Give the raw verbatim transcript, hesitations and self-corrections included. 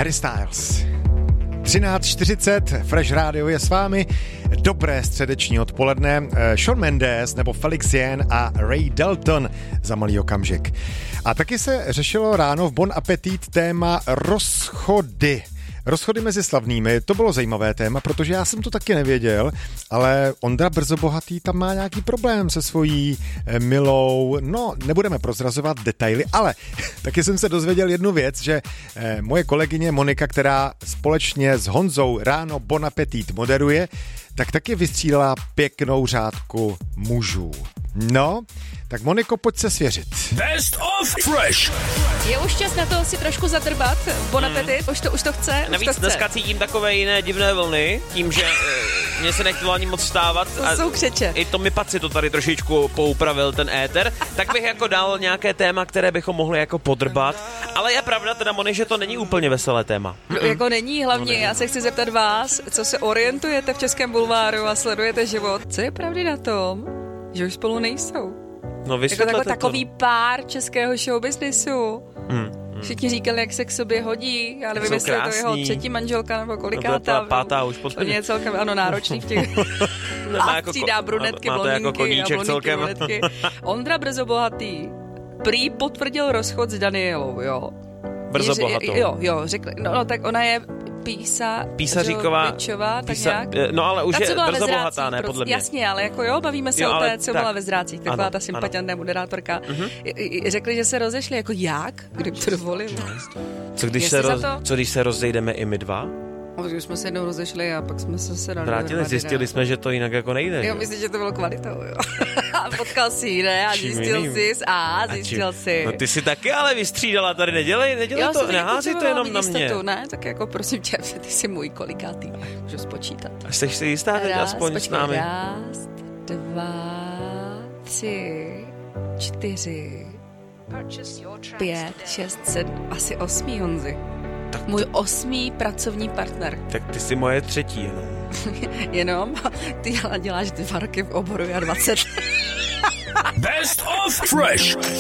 Harry Styles. třináct čtyřicet, Fresh Radio je s vámi. Dobré středeční odpoledne. Shawn Mendes nebo Felix Jen a Ray Dalton za malý okamžik. A taky se řešilo ráno v Bon Appetit téma rozchody. Rozchody mezi slavnými, to bylo zajímavé téma, protože já jsem to taky nevěděl, ale Ondra Brzobohatý tam má nějaký problém se svojí milou, no nebudeme prozrazovat detaily, ale taky jsem se dozvěděl jednu věc, že moje kolegyně Monika, která společně s Honzou ráno Bon Appetit moderuje, tak taky vystřídala pěknou řádku mužů. No, tak Moniko, pojď se svěřit. Best of Fresh. Je už čas na to si trošku zadrbat. Bon appetit, už to, už to chce. Navíc už to dneska chce. cítím takové jiné divné vlny, tím, že e, mě se nechtělo ani moc vstávat. To jsou křeče. I Tommy Paci to tady trošičku poupravil, ten éter. Tak bych jako dal nějaké téma, které bychom mohli jako podrbat. Ale je pravda teda, Moni, že to není úplně veselé téma. No, jako není, hlavně no, není. Já se chci zeptat vás, co se orientujete v Českém bulváru a sledujete život. Co je pravdy na tom, že už spolu nejsou? No, jako tako, takový pár českého showbiznisu. Hmm, hmm. Všichni říkali, jak se k sobě hodí. Já nevím, jestli je to jeho třetí manželka nebo kolikátá. No, pátá už potom. On je celkem, ano, náročný v těch... A jako střídá brunetky, blondinky jako koníček, a blondinky, brunetky. Ondra Brzobohatý prý potvrdil rozchod s Danielou, jo. Brzobohatou. Jo, jo, řekli. No, no, tak ona je Písa, Písaříková, Píčová, tak písa, nějak. No ale už ta, je brzobohatá, ne, podle mě. Jasně, ale jako jo, bavíme se jo, o té, ale, co tak, byla ve Zrácích, taková ano, ta sympatiantná moderátorka. Uh-huh. Řekli, že se rozešli, jako jak? Kdy to dovolil? Co když, se roz, co když se rozejdeme i my dva? Už jsme se jednou rozešli a pak jsme se se dali. Vrátili, zjistili jsme, že to jinak jako nejde. Jo, myslím, že to bylo kvalitou, jo. Potkal si jiné a zjistil jsi a zjistil si. No ty si taky ale vystřídala, tady nedělej, nedělej jo, to, nehází to jenom na mě. To, ne, tak jako prosím tě, ty jsi můj kolikátý, můžu spočítat. A jsi si jistá teď aspoň s námi? Raz, dva, tři, čtyři, pět, šest, sedm, asi osmý, Honzi. Tak můj osmý pracovní partner. Tak ty jsi moje třetí jenom. Jenom? Ty děláš dva roky v oboru a dvacet. Best of Fresh.